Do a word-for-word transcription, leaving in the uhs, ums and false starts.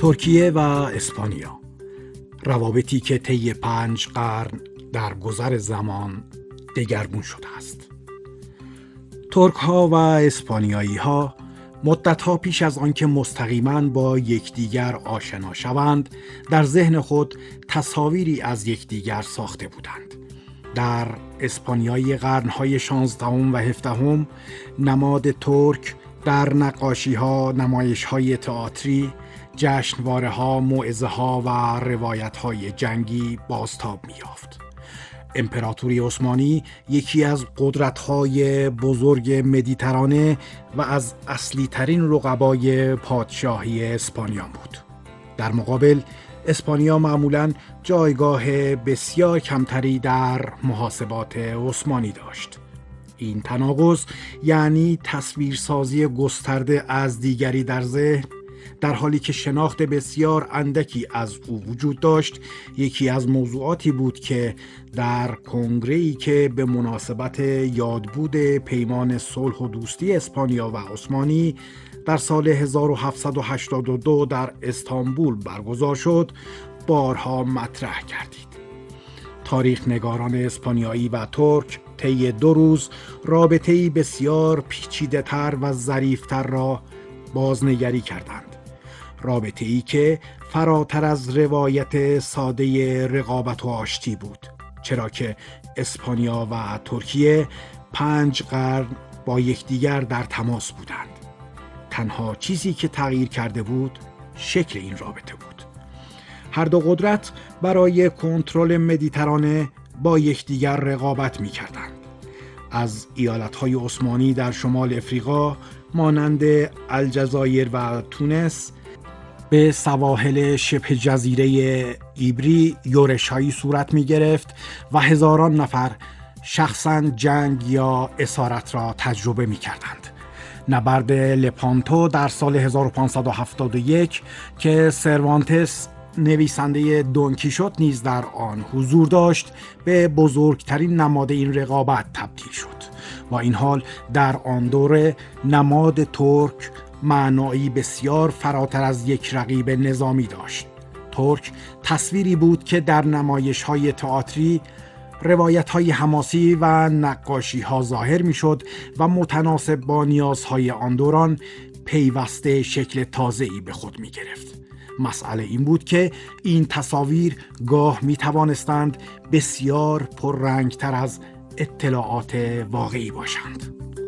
ترکیه و اسپانیا، روابطی که طی پنج قرن در گذر زمان دگرگون شده است. ترک ها و اسپانیایی ها مدت ها پیش از آنکه مستقیما با یکدیگر آشنا شوند، در ذهن خود تصاویری از یکدیگر ساخته بودند. در اسپانیای قرن‌های شانزدهم و هفدهم نماد ترک در نقاشی‌ها، نمایش‌های تئاتری، جشنواره‌ها، موعظه‌ها و روایت‌های جنگی بازتاب می‌یافت. امپراتوری عثمانی یکی از قدرت‌های بزرگ مدیترانه و از اصلی‌ترین رقبای پادشاهی اسپانیا بود. در مقابل اسپانیا معمولاً جایگاه بسیار کمتری در محاسبات عثمانی داشت. این تناقض یعنی تصویرسازی گسترده از دیگری در ذهن، در حالی که شناخت بسیار اندکی از او وجود داشت، یکی از موضوعاتی بود که در کنگره‌ای که به مناسبت یادبود پیمان صلح و دوستی اسپانیا و عثمانی در سال هزار و هفتصد و هشتاد و دو در استانبول برگزار شد، بارها مطرح کردید. تاریخ نگاران اسپانیایی و ترک طی دو روز رابطه‌ای بسیار پیچیده‌تر و ظریف‌تر را بازنگری کردند. رابطه‌ای که فراتر از روایت ساده رقابت و آشتی بود، چرا که اسپانیا و ترکیه پنج قرن با یکدیگر در تماس بودند. تنها چیزی که تغییر کرده بود شکل این رابطه بود. هر دو قدرت برای کنترل مدیترانه با یکدیگر رقابت می‌کردند. از ایالت‌های عثمانی در شمال افریقا مانند الجزایر و تونس به سواحل شبه جزیره ایبری یورش‌هایی صورت می‌گرفت و هزاران نفر شخصاً جنگ یا اسارت را تجربه می‌کردند. نبرد لپانتو در سال هزار و پانصد و هفتاد و یک که سروانتس نویسنده دونکیشوت نیز در آن حضور داشت، به بزرگترین نماد این رقابت تبدیل شد. با این حال در آن دوره نماد ترک معنایی بسیار فراتر از یک رقیب نظامی داشت. ترک تصویری بود که در نمایش‌های تئاتری، روایت‌های حماسی و نقاشی‌ها ظاهر می‌شد و متناسب با نیازهای آن دوران پیوسته شکل تازه‌ای به خود می‌گرفت. مسئله این بود که این تصاویر گاه می‌توانستند بسیار پررنگ‌تر از اطلاعات واقعی باشند.